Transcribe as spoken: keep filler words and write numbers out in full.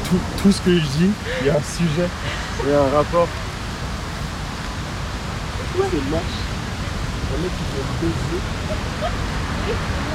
tout, tout ce que je dis, il y a un sujet, il y a un rapport. C'est moche. Un mec qui fait baiser.